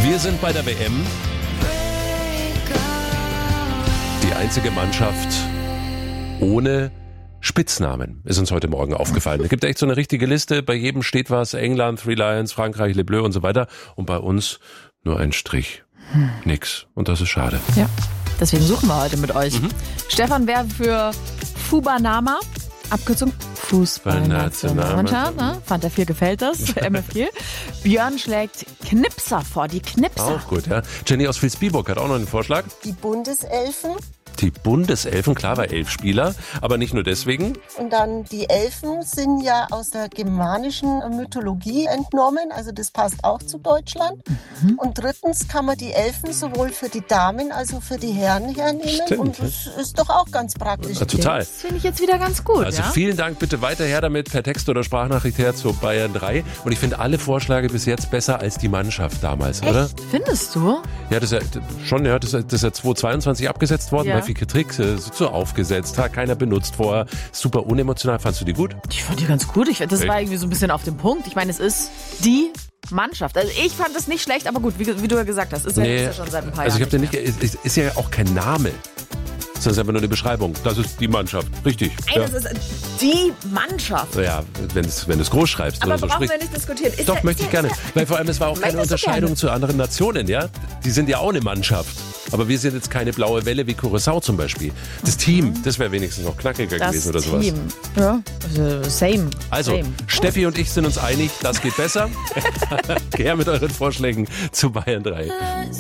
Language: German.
Wir sind bei der WM. Die einzige Mannschaft ohne Spitznamen ist uns heute Morgen aufgefallen. Es gibt echt so eine richtige Liste. Bei jedem steht was. England, Three Lions, Frankreich, Le Bleu und so weiter. Und bei uns nur ein Strich. Nix. Und das ist schade. Ja, deswegen suchen wir heute mit euch. Stefan wäre für Fubanama, Abkürzung Fußballnationalmannschaft. Fand er viel gefällt das, MFG. Björn schlägt Knipser vor, die Knipser. Auch gut, ja. Jenny aus Vilsbiburg hat auch noch einen Vorschlag. Die Bundeselfen. Die Bundeselfen, klar, war 11 Spieler, aber nicht nur deswegen. Und dann die Elfen sind ja aus der germanischen Mythologie entnommen, also das passt auch zu Deutschland. Und drittens kann man die Elfen sowohl für die Damen als auch für die Herren hernehmen. Stimmt, und das ist doch auch ganz praktisch. Ja, total. Das finde ich jetzt wieder ganz gut. Also ja? vielen Dank, bitte weiter her damit, per Text oder Sprachnachricht her zu Bayern 3. Und ich finde alle Vorschläge bis jetzt besser als die Mannschaft damals, oder? Findest du? Ja, das ist ja schon, ja, das ist ja 2022 abgesetzt worden, Ja. weil viele Tricks so aufgesetzt, hat keiner benutzt vorher. Super unemotional. Fandst du die gut? Ich fand die ganz gut. Das war irgendwie so ein bisschen auf dem Punkt. Ich meine, es ist die Mannschaft. Also ich fand es nicht schlecht, aber gut, wie du ja gesagt hast, ist ja schon seit ein paar also ich Jahren. habe den nicht, ist ja auch kein Name. Das ist einfach nur eine Beschreibung. Das ist die Mannschaft. Richtig. Nein, das ist die Mannschaft. Ja, wenn du es groß schreibst Aber oder so brauchen sprichst. wir nicht diskutieren. Ist Doch, der- möchte ist ich der- gerne. Weil vor allem, es war auch keine Möchtest du Unterscheidung gerne? zu anderen Nationen, ja? Die sind ja auch eine Mannschaft. Aber wir sind jetzt keine blaue Welle wie Curaçao zum Beispiel. Das Team, das wäre wenigstens noch knackiger Das gewesen oder sowas. Team. Ja, also same. Also, Same. Steffi und ich sind uns einig, das geht besser. Gerne mit euren Vorschlägen zu Bayern 3.